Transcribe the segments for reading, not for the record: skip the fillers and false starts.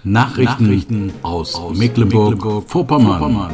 Nachrichten aus Mecklenburg-Vorpommern.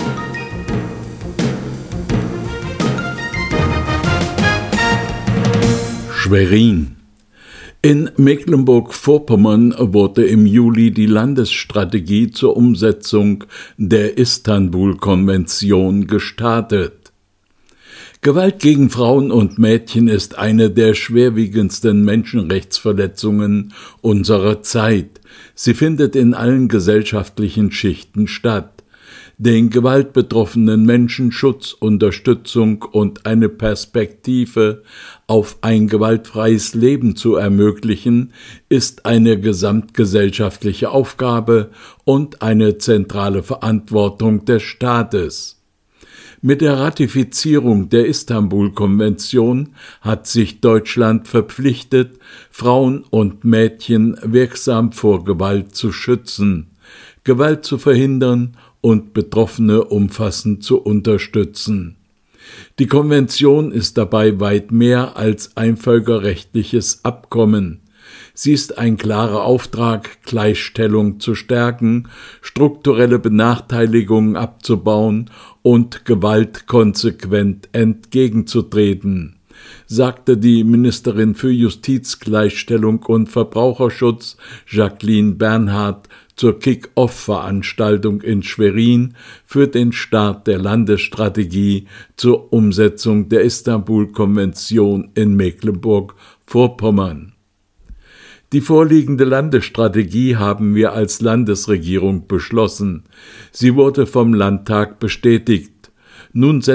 Schwerin. In Mecklenburg-Vorpommern wurde im Juli die Landesstrategie zur Umsetzung der Istanbul-Konvention gestartet. Gewalt gegen Frauen und Mädchen ist eine der schwerwiegendsten Menschenrechtsverletzungen unserer Zeit. Sie findet in allen gesellschaftlichen Schichten statt. Den gewaltbetroffenen Menschen Schutz, Unterstützung und eine Perspektive auf ein gewaltfreies Leben zu ermöglichen, ist eine gesamtgesellschaftliche Aufgabe und eine zentrale Verantwortung des Staates. Mit der Ratifizierung der Istanbul-Konvention hat sich Deutschland verpflichtet, Frauen und Mädchen wirksam vor Gewalt zu schützen, Gewalt zu verhindern und Betroffene umfassend zu unterstützen. Die Konvention ist dabei weit mehr als ein völkerrechtliches Abkommen. Sie ist ein klarer Auftrag, Gleichstellung zu stärken, strukturelle Benachteiligungen abzubauen und Gewalt konsequent entgegenzutreten, sagte die Ministerin für Justiz, Gleichstellung und Verbraucherschutz Jacqueline Bernhard zur Kick-Off-Veranstaltung in Schwerin für den Start der Landesstrategie zur Umsetzung der Istanbul-Konvention in Mecklenburg-Vorpommern. Die vorliegende Landesstrategie haben wir als Landesregierung beschlossen. Sie wurde vom Landtag bestätigt. Nun